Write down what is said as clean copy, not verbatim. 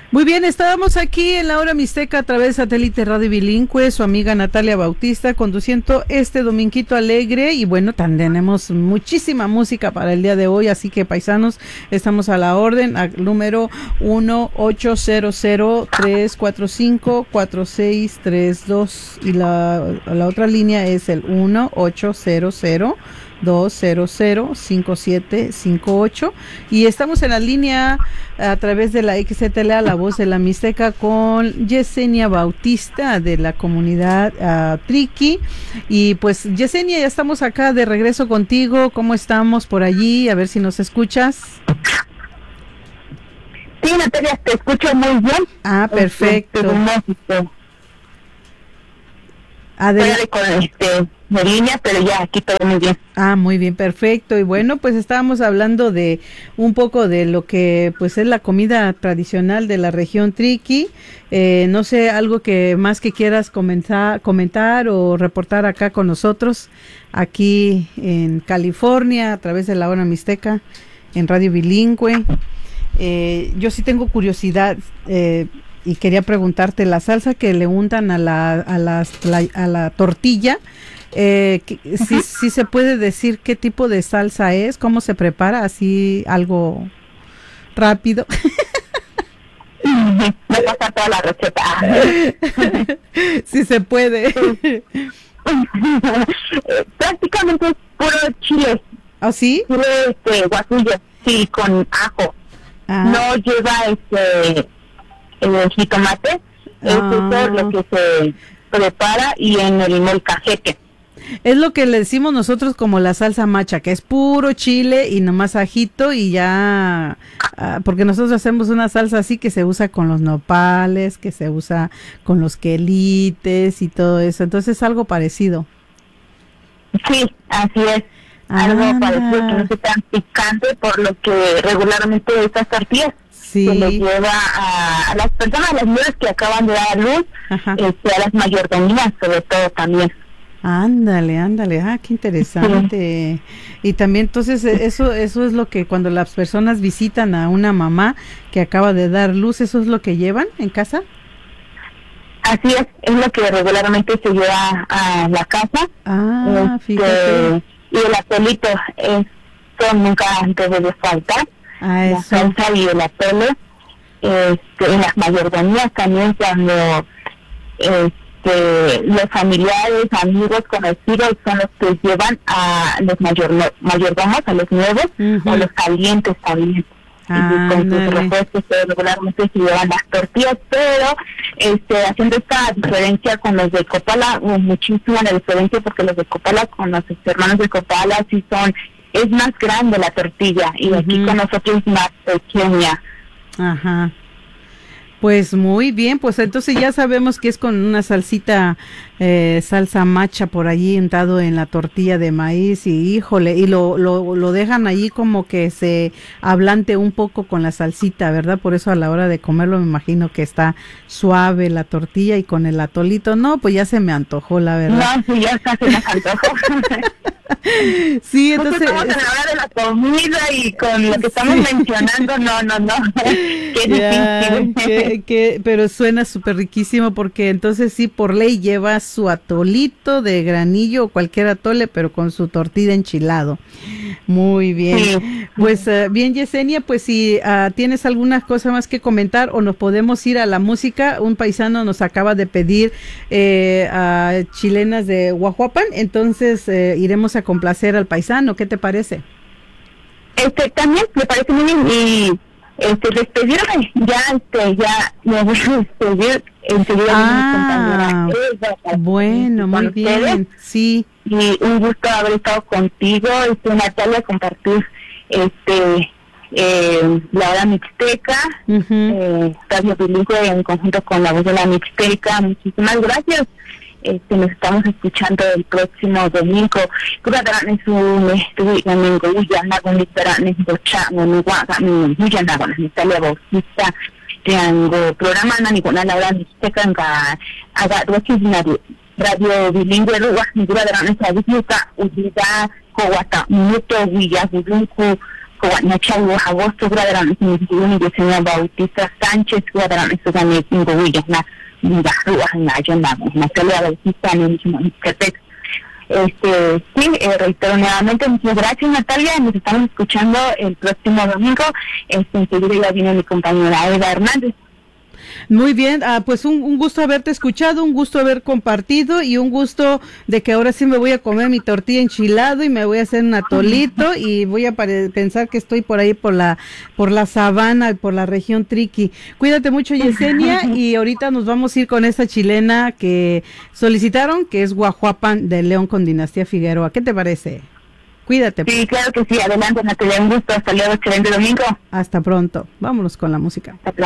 Muy bien, estábamos aquí en la Hora Mixteca a través de Satélite Radio Bilingüe, su amiga Natalia Bautista, conduciendo este dominguito alegre, y bueno, también tenemos muchísima música para el día de hoy, así que paisanos, estamos a la orden, al número 1-800-345-4632, y la otra línea es el 1-800-200-5758, y estamos en la línea a través de la XTLA, la voz de la Mixteca, con Yesenia Bautista de la comunidad Triqui. Y pues Yesenia, ya estamos acá de regreso contigo. ¿Cómo estamos por allí? A ver si nos escuchas. Sí, Natalia, te escucho muy bien. Ah, perfecto. De línea, pero ya aquí todo muy bien. Ah, muy bien, perfecto. Y bueno, pues estábamos hablando de un poco de lo que pues es la comida tradicional de la región Triqui. No sé, algo que más que quieras comentar o reportar acá con nosotros, aquí en California, a través de la Hora Mixteca, en Radio Bilingüe. Yo sí tengo curiosidad, y quería preguntarte, la salsa que le untan a la tortilla, sí se puede decir qué tipo de salsa es, cómo se prepara, así algo rápido. Me pasa toda la receta. Sí se puede. Prácticamente es puro chile. ¿Ah, sí? Chile guajillo, sí, con ajo. No lleva el jitomate, es eso lo que se prepara, y en el molcajete. Es lo que le decimos nosotros como la salsa macha, que es puro chile y nomás ajito y ya, porque nosotros hacemos una salsa así que se usa con los nopales, que se usa con los quelites y todo eso, entonces es algo parecido. Sí, así es. Algo parecido, que no sea tan picante, por lo que regularmente estas tortillas se les lleva a las personas, a las mujeres que acaban de dar luz, a las mayordomías sobre todo también. Ándale, qué interesante. Y también entonces eso es lo que cuando las personas visitan a una mamá que acaba de dar luz, ¿eso es lo que llevan en casa? Así es lo que regularmente se lleva a la casa. Fíjate. Y el atolito, esto nunca debe de faltar. La salsa y el atole, en las mayordomías también, cuando los familiares, amigos, conocidos son los que llevan a los mayordomos, a los nuevos, o los salientes también. Y con sus repuestos regularmente se llevan las tortillas, pero haciendo esta diferencia con los de Copala, muchísima la diferencia, porque los de Copala con los hermanos de Copala sí es más grande la tortilla, y aquí con nosotros es más pequeña. Ajá. Pues muy bien, pues entonces ya sabemos que es con una salsita, salsa macha por allí untado en la tortilla de maíz, y híjole, y lo dejan allí como que se ablante un poco con la salsita, ¿verdad? Por eso a la hora de comerlo me imagino que está suave la tortilla, y con el atolito, no, pues ya se me antojó, la verdad. No, sí, ya casi me antojó. Sí, entonces estamos en la hora de la comida, y con lo que estamos mencionando, no. Qué difícil. Pero suena súper riquísimo, porque entonces sí, por ley lleva su atolito de granillo o cualquier atole, pero con su tortilla enchilado. Muy bien. Sí. Pues bien, Yesenia, pues si tienes alguna cosa más que comentar, o nos podemos ir a la música. Un paisano nos acaba de pedir a chilenas de Guajuapan, entonces iremos a complacer al paisano. ¿Qué te parece? También me parece muy bien, y despedirme, ya me voy a despedir enseguida. Bueno, muy bien, ustedes. Sí. Y un gusto haber estado contigo, Natalia, compartir la Hora Mixteca, Radio Bilingüe en conjunto con la voz de la Mixteca. Muchísimas gracias. Nos estamos escuchando el próximo domingo. Natalia Bautista, programa na la Hora Mixteca Radio Bilingüe, Ruach, Nigura de la Nesa Viznuca, Udida, Kowata, Muto, Villa, Gudunku, Nachawi agosto gradarán y Yesenia Bautista Sánchez gradarán estos años en Govillas na reitero nuevamente, muchas gracias Natalia, nos estamos escuchando el próximo domingo, enseguida ya viene mi compañera Eva Hernández. Muy bien, pues un gusto haberte escuchado, un gusto haber compartido y un gusto de que ahora sí me voy a comer mi tortilla enchilado y me voy a hacer un atolito y voy a pensar que estoy por ahí por la sabana, por la región Triqui. Cuídate mucho, Yesenia, y ahorita nos vamos a ir con esta chilena que solicitaron, que es Guajuapan de León con Dinastía Figueroa. ¿Qué te parece? Cuídate. Sí, claro que sí, adelante Natalia, un gusto, hasta luego, excelente domingo. Hasta pronto, vámonos con la música. Hasta pronto.